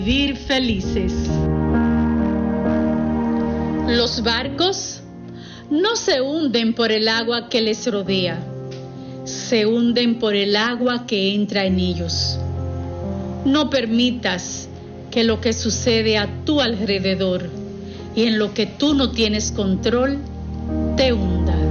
Vivir felices. Los barcos no se hunden por el agua que les rodea, se hunden por el agua que entra en ellos. No permitas que lo que sucede a tu alrededor y en lo que tú no tienes control te hunda.